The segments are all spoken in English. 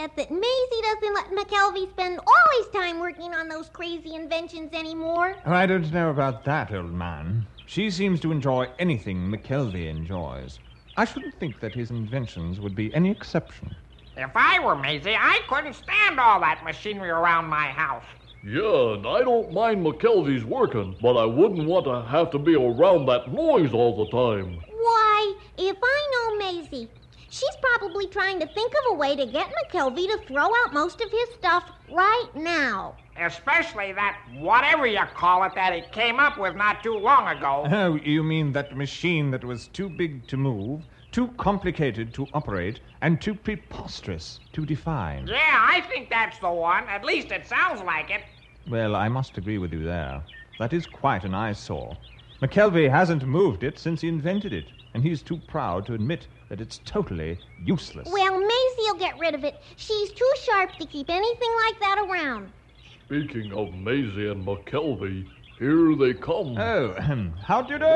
bet that Maisie doesn't let McKelvey spend all his time working on those crazy inventions anymore. I don't know about that, old man. She seems to enjoy anything McKelvey enjoys. I shouldn't think that his inventions would be any exception. If I were Maisie, I couldn't stand all that machinery around my house. Yeah, and I don't mind McKelvey's working, but I wouldn't want to have to be around that noise all the time. Why, if I know Maisie, she's probably trying to think of a way to get McKelvey to throw out most of his stuff right now. Especially that whatever you call it that he came up with not too long ago. Oh, you mean that machine that was too big to move, too complicated to operate, and too preposterous to define? Yeah, I think that's the one. At least it sounds like it. Well, I must agree with you there. That is quite an eyesore. McKelvey hasn't moved it since he invented it, and he's too proud to admit that it's totally useless. Well, Maisie'll get rid of it. She's too sharp to keep anything like that around. Speaking of Maisie and McKelvey, here they come. Oh, how do you do?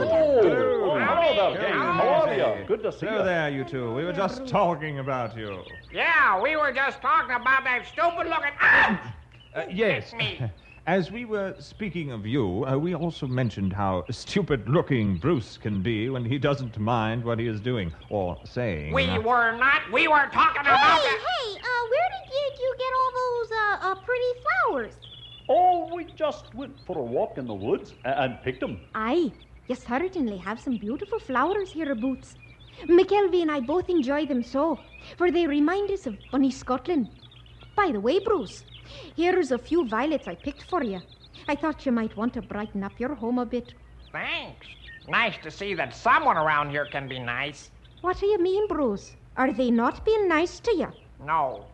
Hello. Hello there, gang. How are you? Good to see you. Hello there, you two. We were just talking about you. Yeah, we were just talking about that stupid-looking... Ah! Yes. Me. As we were speaking of you, we also mentioned how stupid-looking Bruce can be when he doesn't mind what he is doing or saying. We were not. We were talking about that. Hey, where did you get all those pretty flowers? Oh, we just went for a walk in the woods and picked them. Aye, you certainly have some beautiful flowers here, Boots. McKelvey and I both enjoy them so, for they remind us of Bunny Scotland. By the way, Bruce, here's a few violets I picked for you. I thought you might want to brighten up your home a bit. Thanks. Nice to see that someone around here can be nice. What do you mean, Bruce? Are they not being nice to you? No.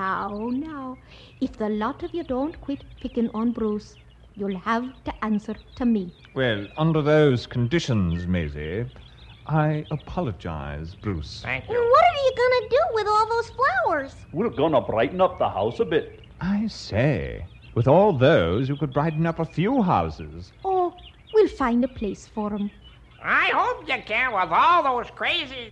Now, if the lot of you don't quit picking on Bruce, you'll have to answer to me. Well, under those conditions, Maisie, I apologize, Bruce. Thank What you. are you going to do with all those flowers? We're gonna brighten up the house a bit. I say, with all those, you could brighten up a few houses. Oh, we'll find a place for 'em. I hope you can with all those crazy...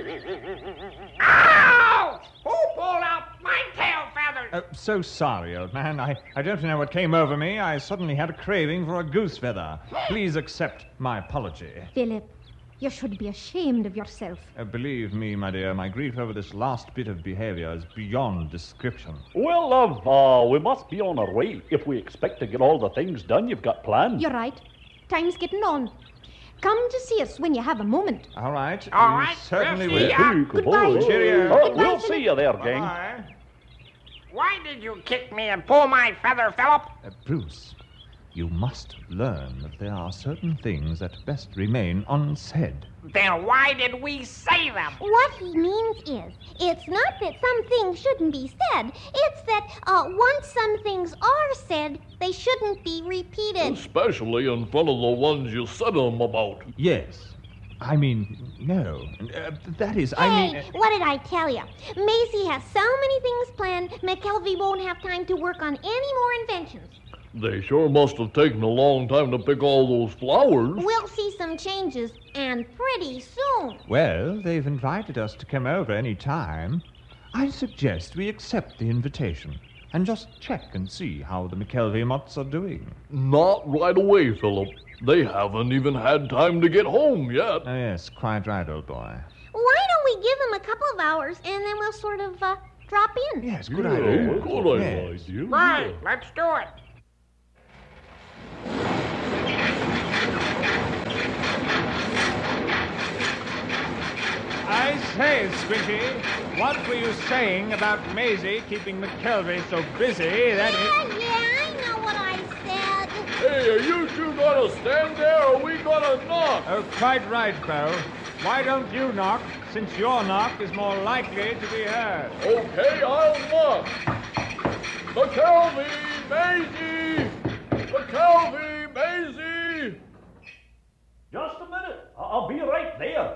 Ow! Who pulled out my tail feathers? So sorry, old man. I don't know what came over me. I suddenly had a craving for a goose feather. Please accept my apology. Philip, you should be ashamed of yourself. Believe me, my dear, my grief over this last bit of behavior is beyond description. Well, love, we must be on our way if we expect to get all the things done you've got planned. You're right. Time's getting on. Come to see us when you have a moment. All right. All we right, certainly we'll see will. ya. Hey, good Goodbye. boy. Cheerio. Oh, Goodbye, we'll Philip. see you there, gang. Bye. Why did you kick me and pull my feather, Philip? Bruce, you must learn that there are certain things that best remain unsaid. Then why did we say them? What he means is, it's not that some things shouldn't be said. It's that once some things are said, they shouldn't be repeated. Especially in front of the ones you said them about. Yes. I mean, no. That is, Hey, what did I tell you? Maisie has so many things planned, McKelvey won't have time to work on any more inventions. They sure must have taken a long time to pick all those flowers. We'll see some changes, and pretty soon. Well, they've invited us to come over any time. I suggest we accept the invitation and just check and see how the McKelvey Mutts are doing. Not right away, Philip. They haven't even had time to get home yet. Oh, yes, quite right, old boy. Why don't we give them a couple of hours, and then we'll sort of drop in? Yes, good Yeah, idea. good Yes. idea. Right, let's do it. I say, Squinty, what were you saying about Maisie keeping McKelvey so busy that Yeah, I know what I said. Hey, are you two gonna stand there or are we gonna knock? Oh, quite right, Bo. Why don't you knock, since your knock is more likely to be heard? Okay, I'll knock. McKelvey, Maisie! McKelvey, Maisie! Just a minute. I'll be right there.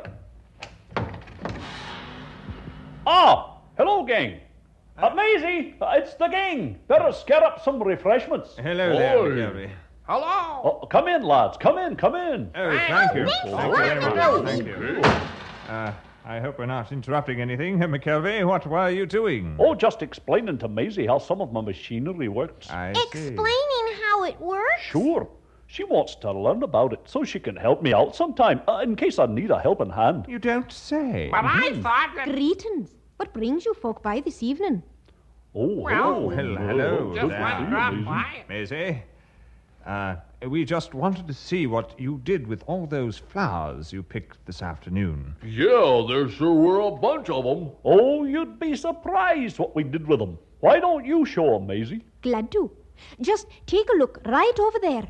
Ah, hello, gang. Maisie, it's the gang. Better scare up some refreshments. Hello there, Oi. McKelvey. Hello. Oh, come in, lads. Come in. Oh, thank you. thanks a Thank you lot, very much. McKelvey. Thank you. I hope we're not interrupting anything. McKelvey, what were you doing? Oh, just explaining to Maisie how some of my machinery works. I see. Explaining how it works? Sure. She wants to learn about it so she can help me out sometime, in case I need a helping hand. You don't say. But I thought that... Greetings. What brings you folk by this evening? Oh, Well, hello just there. one drop by. Maisie, we just wanted to see what you did with all those flowers you picked this afternoon. Yeah, there sure were a bunch of them. Oh, you'd be surprised what we did with them. Why don't you show 'em, Maisie? Glad to. Just take a look right over there.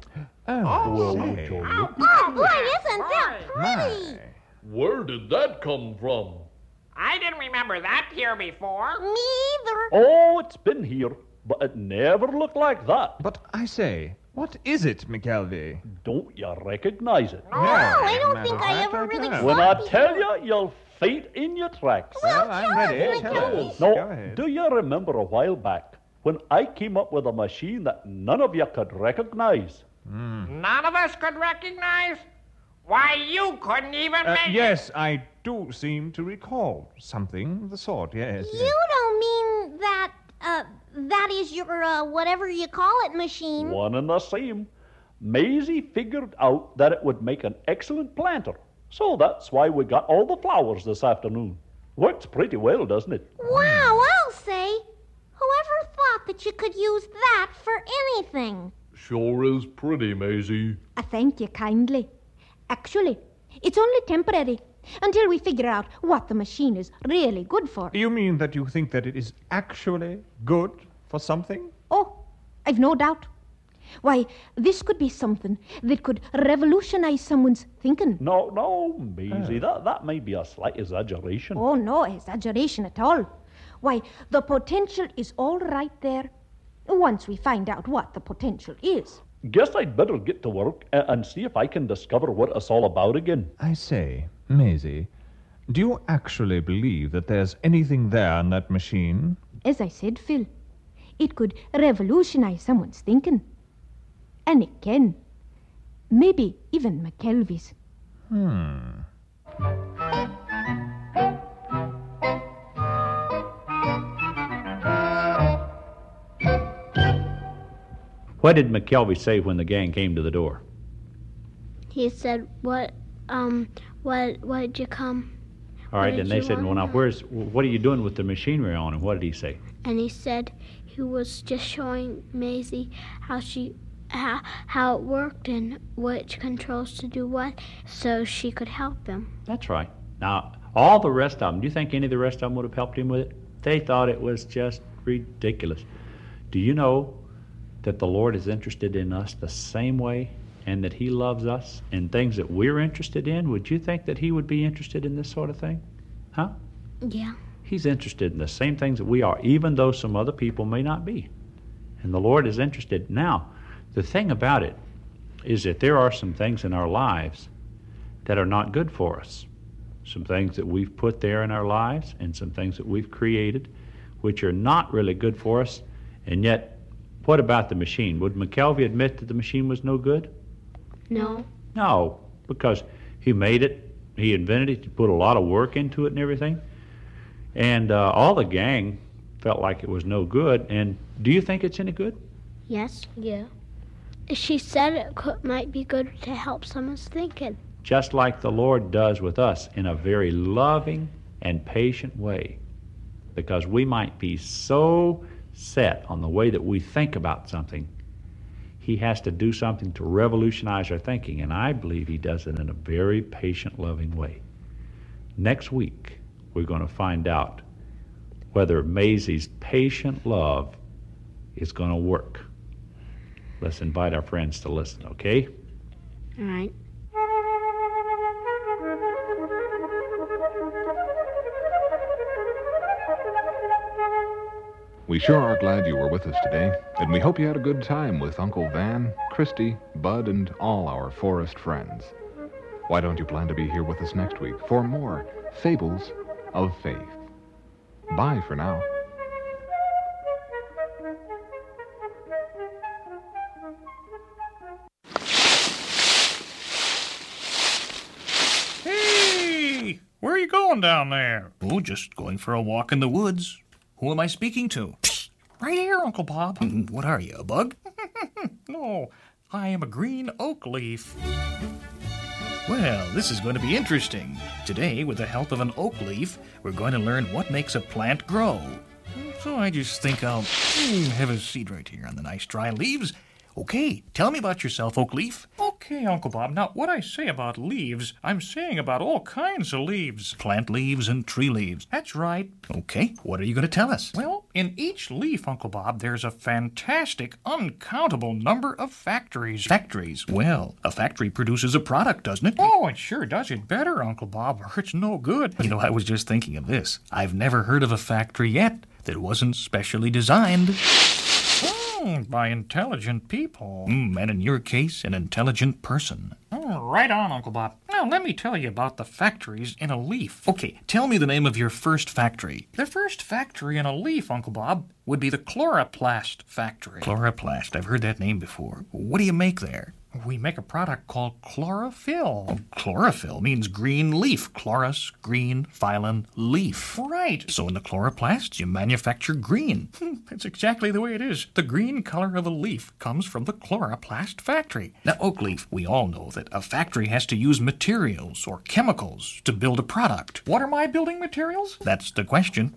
Oh, Well, say. Joe. Oh, boy, isn't that pretty? Where did that come from? I didn't remember that here before. Me either. Oh, it's been here, but it never looked like that. But I say, what is it, McKelvey? Don't you recognize it? No, I don't matter think of I fact, ever I really don't. saw When I it tell before. you, you'll faint in your tracks. Well, I'm tell ready. us, Tell McKelvey. us. No, Go ahead. do you remember a while back when I came up with a machine that none of you could recognize? None of us could recognize? Why, you couldn't even make Yes, I do seem to recall something of the sort, yes. You don't mean that, that is your, whatever you call it machine. One and the same. Maisie figured out that it would make an excellent planter. So that's why we got all the flowers this afternoon. Works pretty well, doesn't it? Wow, I'll say. Whoever thought that you could use that for anything? Sure is pretty, Maisie. I thank you kindly. Actually, it's only temporary until we figure out what the machine is really good for. You mean that you think that it is actually good for something? Oh, I've no doubt. Why, this could be something that could revolutionize someone's thinking. No, Maisie, that may be a slight exaggeration. Oh, no exaggeration at all. Why, the potential is all right there. Once we find out what the potential is. Guess I'd better get to work and see if I can discover what it's all about again. I say, Maisie, do you actually believe that there's anything there in that machine? As I said, Phil, it could revolutionize someone's thinking. And it can. Maybe even McKelvey's. What did McKelvey say when the gang came to the door? He said, why'd you come? All right, What and did they you said, well, now, want? what are you doing with the machinery on? And what did he say? And he said he was just showing Maisie how it worked and which controls to do what, so she could help him. That's right. Now, all the rest of them, do you think any of the rest of them would have helped him with it? They thought it was just ridiculous. Do you know that the Lord is interested in us the same way and that he loves us in things that we're interested in? Would you think that he would be interested in this sort of thing? Huh? Yeah. He's interested in the same things that we are, even though some other people may not be. And the Lord is interested. Now, the thing about it is that there are some things in our lives that are not good for us. Some things that we've put there in our lives and some things that we've created which are not really good for us. And yet, what about the machine? Would McKelvey admit that the machine was no good? No. No, because he made it, he invented it, he put a lot of work into it and everything. And all the gang felt like it was no good. And do you think it's any good? Yes? Yeah. She said it might be good to help someone's thinking. Just like the Lord does with us in a very loving and patient way. Because we might be so set on the way that we think about something, he has to do something to revolutionize our thinking, and I believe he does it in a very patient, loving way. Next week, we're going to find out whether Maisie's patient love is going to work. Let's invite our friends to listen, okay? All right. We sure are glad you were with us today, and we hope you had a good time with Uncle Van, Christy, Bud, and all our forest friends. Why don't you plan to be here with us next week for more Fables of Faith? Bye for now. Hey! Where are you going? doing down there? Oh, just going for a walk in the woods. Who am I speaking to? Right here, Uncle Bob. What are you, a bug? No, I am a green oak leaf. Well, this is going to be interesting. Today, with the help of an oak leaf, we're going to learn what makes a plant grow. So I just think I'll have a seat right here on the nice dry leaves. Okay, tell me about yourself, oak leaf. Okay, Uncle Bob. Now, what I say about leaves, I'm saying about all kinds of leaves. Plant leaves and tree leaves. That's right. Okay, what are you going to tell us? Well, in each leaf, Uncle Bob, there's a fantastic, uncountable number of factories. Factories? Well, a factory produces a product, doesn't it? Oh, it sure does it better, Uncle Bob, or it's no good. You know, I was just thinking of this. I've never heard of a factory yet that wasn't specially designed by intelligent people. And in your case, an intelligent person. Oh, right on, Uncle Bob. Now, let me tell you about the factories in a leaf. Okay, tell me the name of your first factory. The first factory in a leaf, Uncle Bob, would be the chloroplast factory. Chloroplast, I've heard that name before. What do you make there? We make a product called chlorophyll. Oh, chlorophyll means green leaf. Chloros, green, phylon, leaf. Right. So in the chloroplasts, you manufacture green. That's exactly the way it is. The green color of a leaf comes from the chloroplast factory. Now, oak leaf, we all know that a factory has to use materials or chemicals to build a product. What are my building materials? That's the question.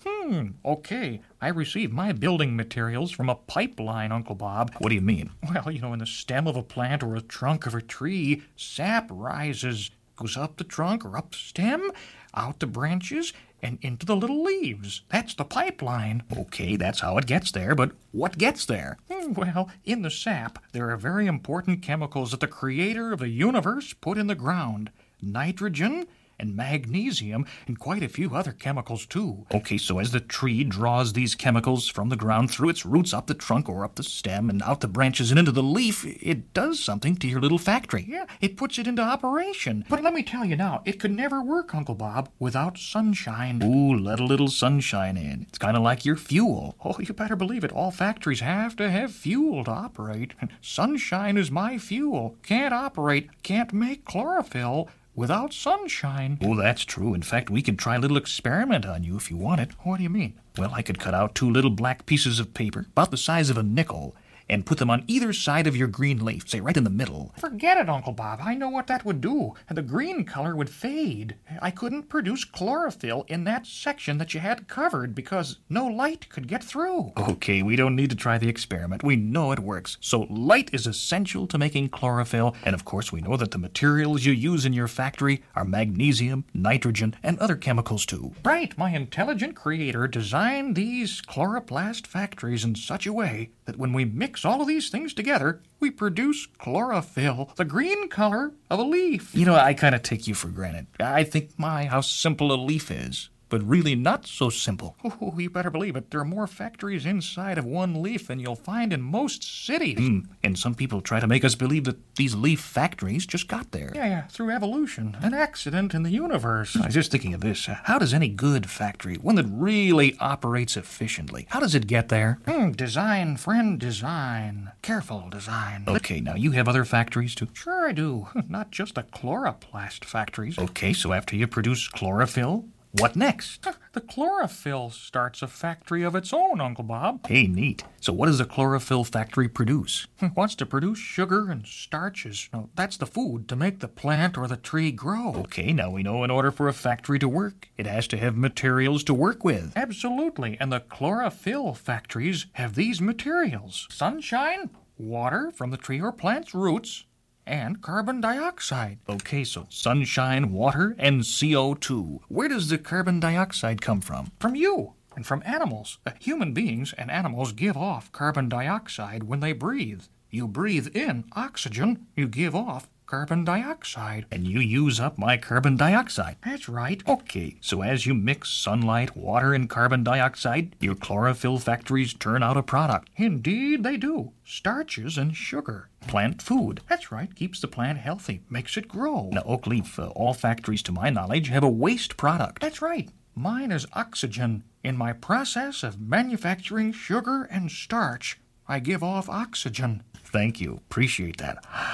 Okay. I receive my building materials from a pipeline, Uncle Bob. What do you mean? Well, you know, in the stem of a plant or a trunk of a tree, sap rises, goes up the trunk or up the stem, out the branches, and into the little leaves. That's the pipeline. Okay, that's how it gets there, but what gets there? Well, in the sap, there are very important chemicals that the creator of the universe put in the ground. Nitrogen and magnesium, and quite a few other chemicals, too. Okay, so as the tree draws these chemicals from the ground through its roots up the trunk or up the stem and out the branches and into the leaf, it does something to your little factory. Yeah, it puts it into operation. But let me tell you now, it could never work, Uncle Bob, without sunshine. Ooh, let a little sunshine in. It's kind of like your fuel. Oh, you better believe it. All factories have to have fuel to operate. Sunshine is my fuel. Can't operate, can't make chlorophyll without sunshine. Oh, that's true. In fact, we could try a little experiment on you if you want it. What do you mean? Well, I could cut out 2 little black pieces of paper, about the size of a nickel, and put them on either side of your green leaf, say right in the middle. Forget it, Uncle Bob. I know what that would do. And the green color would fade. I couldn't produce chlorophyll in that section that you had covered because no light could get through. Okay, we don't need to try the experiment. We know it works. So light is essential to making chlorophyll, and of course we know that the materials you use in your factory are magnesium, nitrogen, and other chemicals too. Right, my intelligent creator designed these chloroplast factories in such a way that when we mix all of these things together, we produce chlorophyll, the green color of a leaf. You know, I kind of take you for granted. I think how simple a leaf is. But really not so simple. Oh, you better believe it. There are more factories inside of one leaf than you'll find in most cities. And some people try to make us believe that these leaf factories just got there. Yeah, through evolution. An accident in the universe. I was just thinking of this. How does any good factory, one that really operates efficiently, how does it get there? Design, friend, design. Careful design. Okay, now you have other factories too? Sure I do. Not just the chloroplast factories. Okay, so after you produce chlorophyll, what next? The chlorophyll starts a factory of its own, Uncle Bob. Hey, neat. So what does a chlorophyll factory produce? It wants to produce sugar and starches. Now, that's the food to make the plant or the tree grow. Okay, now we know in order for a factory to work, it has to have materials to work with. Absolutely, and the chlorophyll factories have these materials. Sunshine, water from the tree or plant's roots, and carbon dioxide. Okay, so sunshine, water, and CO2. Where does the carbon dioxide come from? From you and from animals. Human beings and animals give off carbon dioxide when they breathe. You breathe in oxygen, you give off carbon dioxide. And you use up my carbon dioxide. That's right. Okay, so as you mix sunlight, water, and carbon dioxide, your chlorophyll factories turn out a product. Indeed they do. Starches and sugar. Plant food. That's right. Keeps the plant healthy. Makes it grow. Now, oak leaf, all factories, to my knowledge, have a waste product. That's right. Mine is oxygen. In my process of manufacturing sugar and starch, I give off oxygen. Thank you. Appreciate that.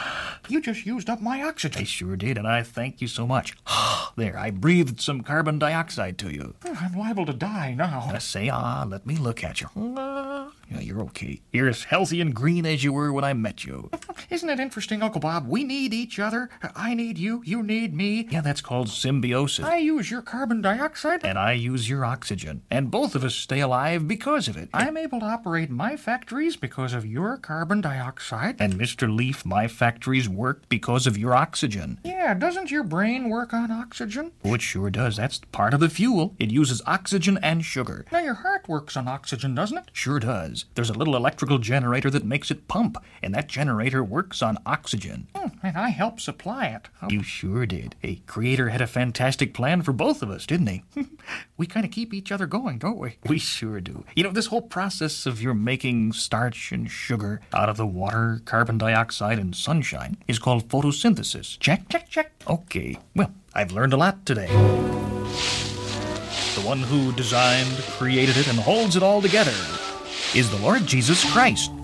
You just used up my oxygen. I sure did, and I thank you so much. There, I breathed some carbon dioxide to you. I'm liable to die now. Let me look at you. Yeah, you're okay. You're as healthy and green as you were when I met you. Isn't it interesting, Uncle Bob? We need each other. I need you. You need me. Yeah, that's called symbiosis. I use your carbon dioxide. And I use your oxygen. And both of us stay alive because of it. I'm able to operate my factories because of your carbon dioxide. And Mr. Leaf, my factories work because of your oxygen. Yeah, doesn't your brain work on oxygen? Oh, it sure does. That's part of the fuel. It uses oxygen and sugar. Now your heart works on oxygen, doesn't it? Sure does. There's a little electrical generator that makes it pump, and that generator works on oxygen. And I helped supply it. You sure did. Hey, Creator had a fantastic plan for both of us, didn't he? We kind of keep each other going, don't we? We sure do. You know, this whole process of your making starch and sugar out of the water, carbon dioxide, and sunshine is called photosynthesis. Check, check, check. Okay, well, I've learned a lot today. The one who designed, created it, and holds it all together is the Lord Jesus Christ.